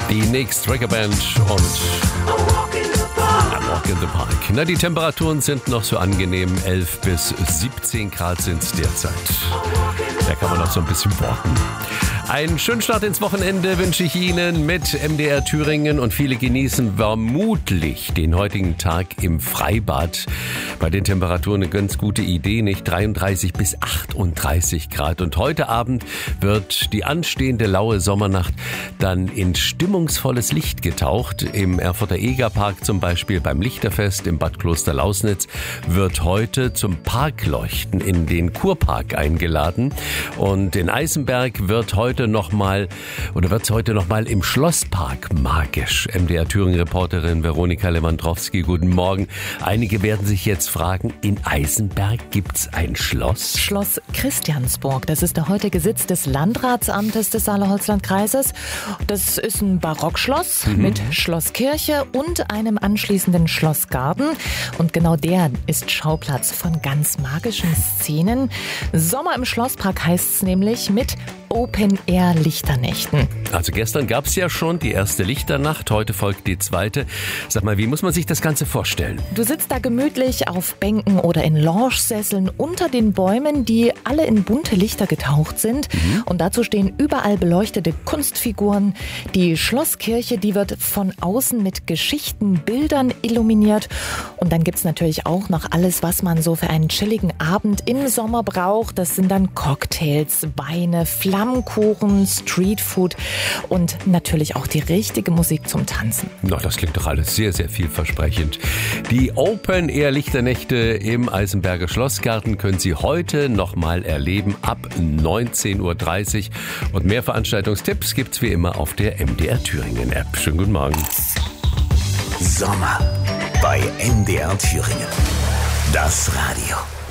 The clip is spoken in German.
Die Nix Tracker Band und A Walk in the Park. Na, die Temperaturen sind noch so angenehm. 11 bis 17 Grad sind es derzeit. Da kann man noch so ein bisschen warten. Einen schönen Start ins Wochenende wünsche ich Ihnen mit MDR Thüringen und viele genießen vermutlich den heutigen Tag im Freibad. Bei den Temperaturen eine ganz gute Idee, nicht? 33 bis 38 Grad. Und heute Abend wird die anstehende laue Sommernacht dann in stimmungsvolles Licht getaucht. Im Erfurter Egerpark zum Beispiel, beim Lichterfest im Bad Kloster-Lausnitz wird heute zum Parkleuchten in den Kurpark eingeladen. Und in Eisenberg wird es heute nochmal im Schlosspark magisch. MDR Thüringen-Reporterin Veronika Lewandowski, guten Morgen. Einige werden sich jetzt fragen, in Eisenberg gibt's ein Schloss? Schloss Christiansburg, das ist der heutige Sitz des Landratsamtes des Saale-Holzland-Kreises. Das ist ein Barockschloss mit Schlosskirche und einem anschließenden Schlossgarten. Und genau der ist Schauplatz von ganz magischen Szenen. Sommer im Schlosspark heißt es nämlich mit Open-Air-Lichternächten. Also gestern gab es ja schon die erste Lichternacht, heute folgt die zweite. Sag mal, wie muss man sich das Ganze vorstellen? Du sitzt da gemütlich auf Bänken oder in Lounge-Sesseln unter den Bäumen, die alle in bunte Lichter getaucht sind. Und dazu stehen überall beleuchtete Kunstfiguren. Die Schlosskirche, die wird von außen mit Geschichten, Bildern illuminiert. Und dann gibt's natürlich auch noch alles, was man so für einen chilligen Abend im Sommer braucht. Das sind dann Cocktails, Weine, Flammkuchen, Streetfood und natürlich auch die richtige Musik zum Tanzen. Na, das klingt doch alles sehr, sehr vielversprechend. Die Open-Air-Lichternächte im Eisenberger Schlossgarten können Sie heute nochmal erleben ab 19.30 Uhr. Und mehr Veranstaltungstipps gibt's wie immer auf der MDR Thüringen-App. Schönen guten Morgen. Sommer bei MDR Thüringen. Das Radio.